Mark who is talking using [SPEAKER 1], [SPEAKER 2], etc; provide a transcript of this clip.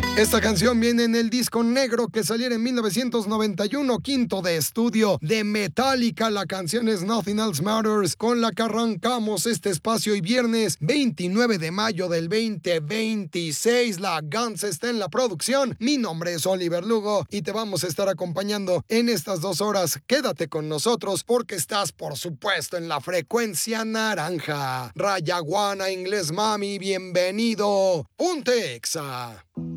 [SPEAKER 1] Esta canción viene en el disco negro que saliera en 1991, quinto de estudio de Metallica. La canción es Nothing Else Matters, con la que arrancamos este espacio y viernes 29 de mayo del 2026. La Guns está en la producción. Mi nombre es Oliver Lugo y te vamos a estar acompañando en estas 2 horas. Quédate con nosotros porque estás, por supuesto, en la frecuencia naranja. Rayaguana, Inglés Mami, bienvenido. Punte Exa.